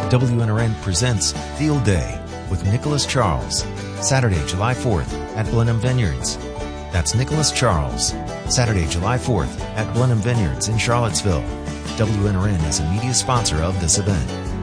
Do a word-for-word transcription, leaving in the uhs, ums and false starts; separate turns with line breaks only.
W N R N presents Field Day with Nicholas Charles, Saturday, July fourth at Blenheim Vineyards. That's Nicholas Charles, Saturday, July fourth at Blenheim Vineyards in Charlottesville. W N R N is a media sponsor of this event.